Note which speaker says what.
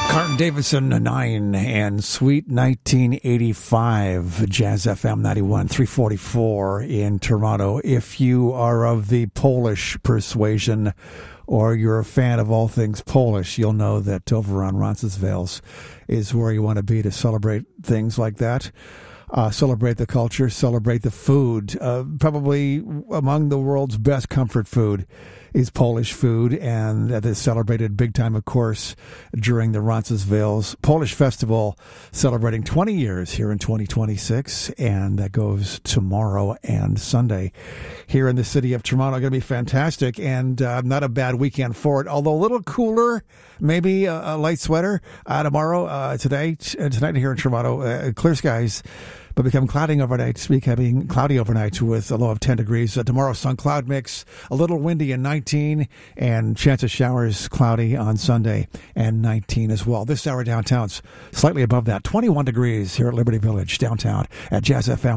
Speaker 1: Carlton Davidson 9 and Sweet 1985, Jazz FM 91, 344 in Toronto. If you are of the Polish persuasion or you're a fan of all things Polish, you'll know that over on Roncesvalles is where you want to be to celebrate things like that. Celebrate the culture, celebrate the food. Probably among the world's best comfort food is Polish food, and that is celebrated big time, of course, during the Roncesvalles Polish Festival, celebrating 20 years here in 2026, and that goes tomorrow and Sunday here in the city of Toronto. Going to be fantastic, and not a bad weekend for it, although a little cooler, maybe a light sweater tomorrow, tonight here in Toronto. Clear skies, but become cloudy overnight with a low of 10 degrees. Tomorrow, sun cloud mix, a little windy and 19, and chance of showers cloudy on Sunday and 19 as well. This hour downtown's slightly above that, 21 degrees here at Liberty Village downtown at Jazz FM.